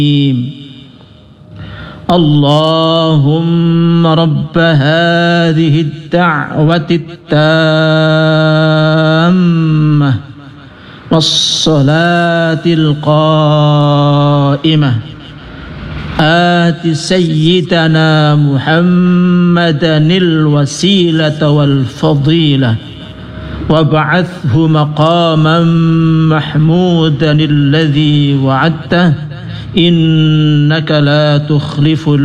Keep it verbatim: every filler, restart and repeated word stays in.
اللهم رب هذه الدعوة التامة والصلاة القائمة آت سيدنا محمدا الوسيلة والفضيلة وابعثه مقاما محمودا الذي وعدته إنك لا تخلف